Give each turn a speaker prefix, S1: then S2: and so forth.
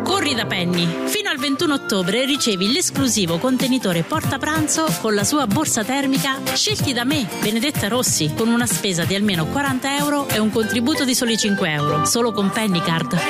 S1: Corri da Penny. Fino al 21 ottobre ricevi l'esclusivo contenitore portapranzo con la sua borsa termica scelti da me, Benedetta Rossi, con una spesa di almeno 40 euro e un contributo di soli 5 euro. Solo con Pennycard.